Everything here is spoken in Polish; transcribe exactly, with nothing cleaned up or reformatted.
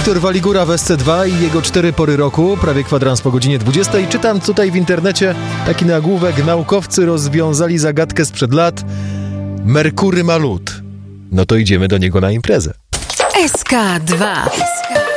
Wiktor Waligura w S C dwa i jego cztery pory roku, prawie kwadrans po godzinie dwudziestej. Czytam tutaj w internecie taki nagłówek: naukowcy rozwiązali zagadkę sprzed lat. Merkury ma lód. No to idziemy do niego na imprezę. S K dwa.